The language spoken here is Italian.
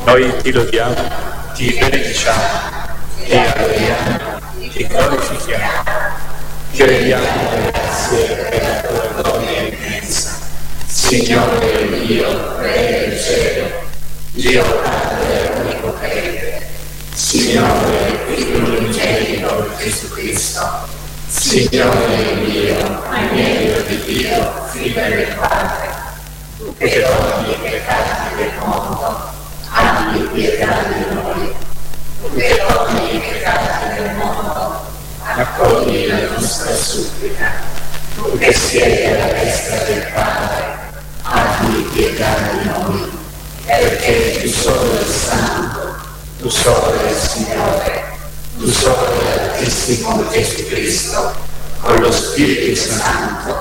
Noi ti lodiamo, ti benediciamo, ti adoriamo, ti glorifichiamo, ti rendiamo grazie per la tua gloria immensa. Signore Dio, Re del cielo, Dio Padre onnipotente, Signore Figlio unigenito Gesù Cristo, Signore Dio, agnello di Dio, Figlio del Padre, tu che togli i peccati del mondo, abbi pietà di noi. Tu che togli i peccati del mondo, accogli la nostra supplica. Tu che siedi alla destra del Padre, abbi pietà di noi, perché tu solo il Santo, tu solo il Signore, tu solo l'Altissimo Gesù Cristo, con lo Spirito Santo,